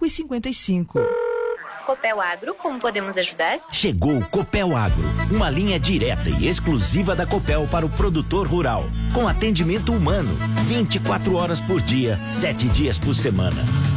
5,55. Copel Agro, como podemos ajudar? Chegou o Copel Agro, uma linha direta e exclusiva da Copel para o produtor rural, com atendimento humano, 24 horas por dia, 7 dias por semana.